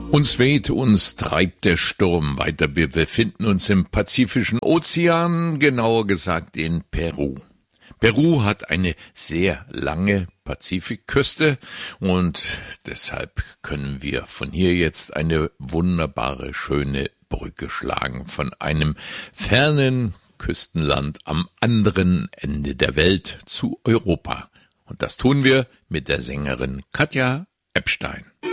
Uns weht, uns treibt der Sturm weiter. Wir befinden uns im Pazifischen Ozean, genauer gesagt in Peru. Peru hat eine sehr lange Pazifikküste und deshalb können wir von hier jetzt eine wunderbare, schöne Brücke schlagen von einem fernen Küstenland am anderen Ende der Welt zu Europa. Und das tun wir mit der Sängerin Katja Epstein.